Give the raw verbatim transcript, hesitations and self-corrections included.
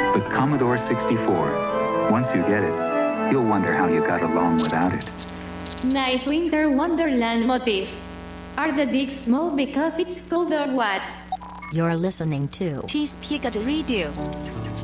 The Commodore sixty-four. Once you get it, you'll wonder how you got along without it. Nice winter wonderland motif. Are the digs small because it's cold or what? You're listening to T-Speaker Radio.